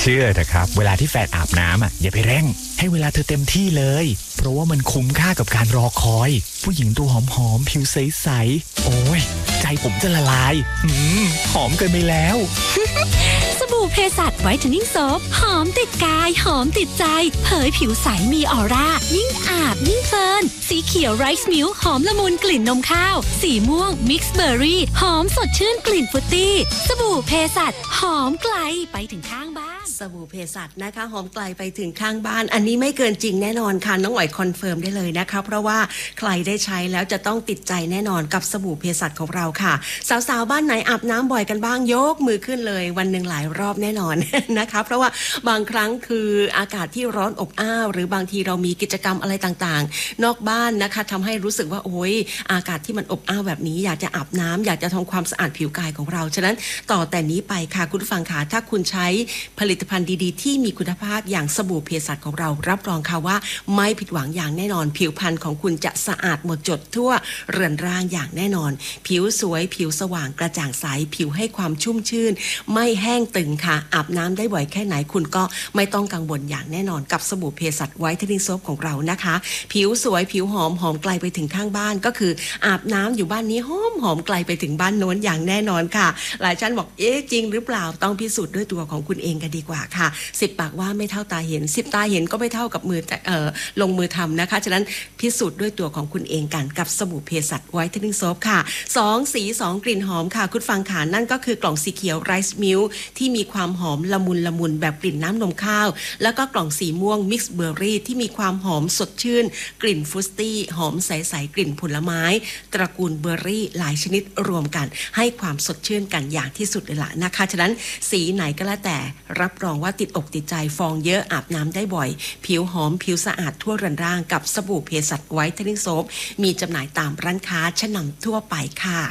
ชื่อเถอะครับเวลาที่แฟนอาบน้ำอย่าไปเร่งให้เวลาเธอเต็มที่เลยเพราะว่ามันคุ้มค่ากับการรอคอยผู้หญิงตัวหอมๆผิวใสๆโอ้ยใจผมจะละลายหอมเกินไปแล้วสบู่เพสัชไวท์เทนนิ่งโซฟหอมติดกายหอมติดใจเผยผิวใสมีออร่ายิ่งอาบยิ่งเพลินสีเขียวไรซ์มิลค์หอมละมุนกลิ่นนมข้าวสีม่วงมิกซ์เบอร์รี่หอมสดชื่นกลิ่นฟรุตตี้สบู่เพสัชหอมไกลไปถึงข้างบ้านสบู่เภสัชนะคะหอมไกลไปถึงข้างบ้านอันนี้ไม่เกินจริงแน่นอนค่ะน้องอ๋อยคอนเฟิร์มได้เลยนะคะเพราะว่าใครได้ใช้แล้วจะต้องติดใจแน่นอนกับสบู่เภสัชของเราค่ะสาวๆบ้านไหนอาบน้ำบ่อยกันบ้างยกมือขึ้นเลยวันหนึ่งหลายรอบแน่นอน นะคะเพราะว่าบางครั้งคืออากาศที่ร้อนอบอ้าวหรือบางทีเรามีกิจกรรมอะไรต่างๆนอกบ้านนะคะทำให้รู้สึกว่าโอ้ยอากาศที่มันอบอ้าวแบบนี้อยากจะอาบน้ำอยากจะทำความสะอาดผิวกายของเราฉะนั้นต่อแต่นี้ไปค่ะคุณผู้ฟังค่ะถ้าคุณใช้ผลิตภัณฑ์ดีๆที่มีคุณภาพอย่างสบู่เภสัชของเรารับรองค่ะว่าไม่ผิดหวังอย่างแน่นอนผิวพรรณของคุณจะสะอาดหมดจดทั่วเรือนร่างอย่างแน่นอนผิวสวยผิวสว่างกระจ่างใสผิวให้ความชุ่มชื่นไม่แห้งตึงค่ะอาบน้ำได้บ่อยแค่ไหนคุณก็ไม่ต้องกังวลอย่างแน่นอนกับสบู่เภสัชไวท์เทนนิ่งโซฟของเรานะคะผิวสวยผิวหอมหอมไกลไปถึงข้างบ้านก็คืออาบน้ำอยู่บ้านนี้หอมหอมไกลไปถึงบ้านโน้นอย่างแน่นอนค่ะหลายท่านบอกจริงหรือเปล่าต้องพิสูจน์ด้วยตัวของคุณเองกันดีกว่าค่ะ10 ปากว่าไม่เท่าตาเห็น10 ตาเห็นก็ไม่เท่ากับมือลงมือทำนะคะฉะนั้นพิสูจน์ด้วยตัวของคุณเองกันกับสบู่เภสัชไวท์เทนนิ่งโซฟค่ะ2สี2กลิ่นหอมค่ะคุณฟังค่ะนั่นก็คือกล่องสีเขียวไรซ์มิลค์ที่มีความหอมละมุนแบบกลิ่นน้ำนมข้าวแล้วก็กล่องสีม่วงมิกซ์เบอร์รี่ที่มีความหอมสดชื่นกลิ่นฟรุตตี้หอมใสๆกลิ่นผลไม้ตระกูลเบอร์รี่หลายชนิดรวมกันให้ความสดชื่นกันอย่างที่สุดเลยล่ะนะคะฉะนั้นสีไหนก็แล้วแต่รับรองว่าติดอกติดใจฟองเยอะอาบน้ำได้บ่อยผิวหอมผิวสะอาดทั่วเรือนร่างกับสบู่เภสัชไวท์เทนนิ่งโซฟมีจำหน่ายตามร้านค้าชั้นนำทั่วไปค่ะ